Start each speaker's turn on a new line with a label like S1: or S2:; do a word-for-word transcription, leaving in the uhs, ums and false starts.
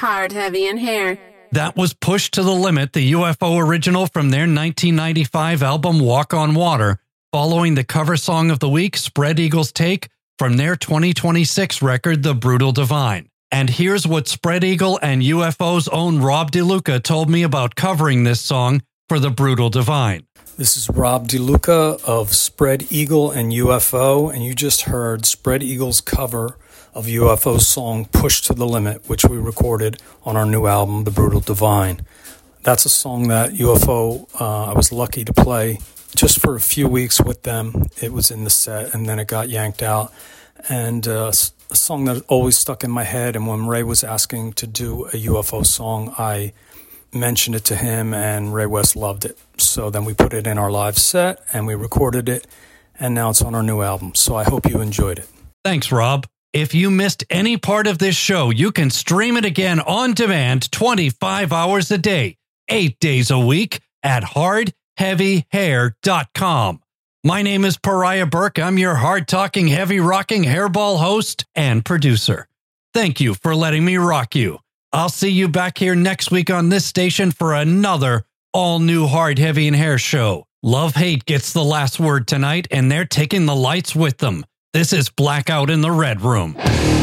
S1: Hard, Heavy, and Hair.
S2: That was Pushed to the Limit, the U F O original from their nineteen ninety-five album Walk on Water, following the cover song of the week, Spread Eagle's Take, from their twenty twenty-six record, The Brutal Divine. And here's what Spread Eagle and U F O's own Rob DeLuca told me about covering this song for The Brutal Divine.
S3: This is Rob DeLuca of Spread Eagle and U F O, and you just heard Spread Eagle's cover of U F O's song Pushed to the Limit, which we recorded on our new album, The Brutal Divine. That's a song that U F O, uh, I was lucky to play just for a few weeks with them. It was in the set, and then it got yanked out. And uh, a song that always stuck in my head, and when Ray was asking to do a U F O song, I mentioned it to him, and Ray West loved it. So then we put it in our live set, and we recorded it, and now it's on our new album. So I hope you enjoyed it.
S2: Thanks, Rob. If you missed any part of this show, you can stream it again on demand twenty-five hours a day, eight days a week at hard heavy hair dot com. My name is Pariah Burke. I'm your hard-talking, heavy-rocking hairball host and producer. Thank you for letting me rock you. I'll see you back here next week on this station for another all-new Hard, Heavy, and Hair show. Love Hate gets the last word tonight, and they're taking the lights with them. This is Blackout in the Red Room.